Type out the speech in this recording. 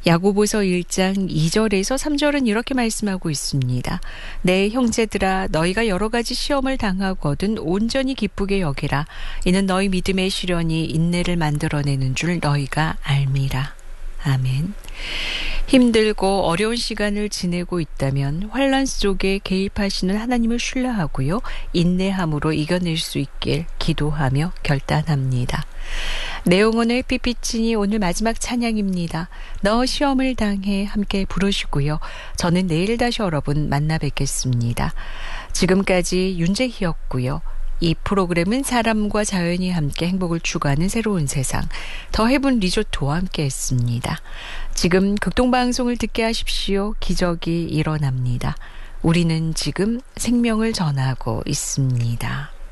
야고보서 1장 2절에서 3절은 이렇게 말씀하고 있습니다. 내 형제들아 너희가 여러 가지 시험을 당하거든 온전히 기쁘게 여기라. 이는 너희 믿음의 시련이 인내를 만들어내는 줄 너희가 알미라. 아멘. 힘들고 어려운 시간을 지내고 있다면 환난 속에 개입하시는 하나님을 신뢰하고요. 인내함으로 이겨낼 수 있길 기도하며 결단합니다. 내용은의 햇빛비치니 오늘 마지막 찬양입니다. 너 시험을 당해 함께 부르시고요. 저는 내일 다시 여러분 만나 뵙겠습니다. 지금까지 윤재희였고요. 이 프로그램은 사람과 자연이 함께 행복을 추구하는 새로운 세상 더 헤븐 리조트와 함께 했습니다. 지금 극동방송을 듣게 하십시오. 기적이 일어납니다. 우리는 지금 생명을 전하고 있습니다.